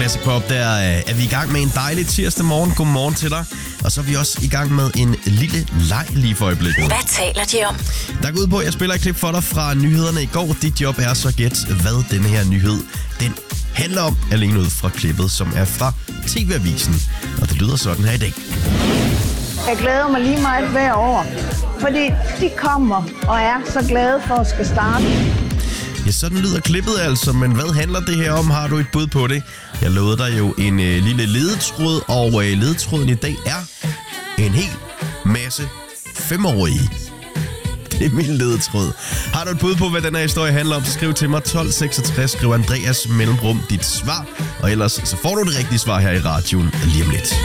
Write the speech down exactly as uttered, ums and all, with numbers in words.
Classic Pop, der er vi i gang med en dejlig tirsdag morgen. Godmorgen til dig. Og så er vi også i gang med en lille leg lige for øjeblikket. Hvad taler de om? Der går ud på, at jeg spiller et klip for dig fra nyhederne i går. Dit job er så gæt, hvad denne her nyhed den handler om, alene ud fra klippet, som er fra T V-avisen. Og det lyder sådan her i dag. Jeg glæder mig lige meget hver år, fordi de kommer og er så glade for at skal starte. Ja, sådan lyder klippet altså, men hvad handler det her om? Har du et bud på det? Jeg lovede dig jo en øh, lille ledetråd, og øh, ledetråden i dag er en hel masse femårige. Det er min ledetråd. Har du et bud på, hvad den her historie handler om, så skriv til mig tolv seksogtres, skriv Andreas mellemrum dit svar, og ellers så får du det rigtige svar her i radioen lige om lidt.